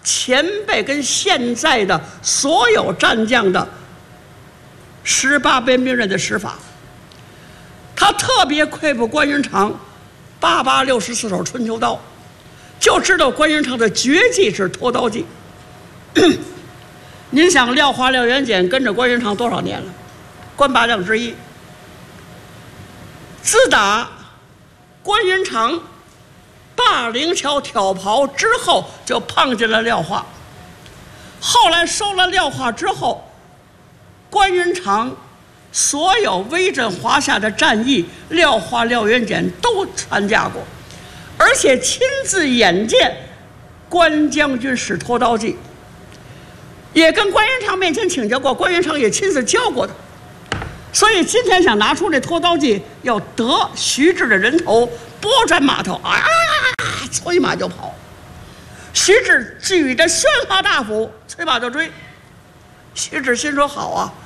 前辈跟现在的所有战将的18般兵刃的使法。他特别佩服关云长8864手春秋刀，就知道关云长的绝技是拖刀技。您想廖化、廖元简跟着关云长多少年了？关八将之一。自打关云长霸灵桥挑袍之后，就碰见了廖化。后来收了廖化之后，关云长所有威震华夏的战役，廖化、廖元简都参加过，而且亲自眼见关将军使拖刀技，也跟关云长面前请教过，关云长也亲自教过他。所以今天想拿出这拖刀技，要得徐志的人头，拨转马头，催马就跑。徐志举着宣华大斧，催马就追。徐志心说：好啊，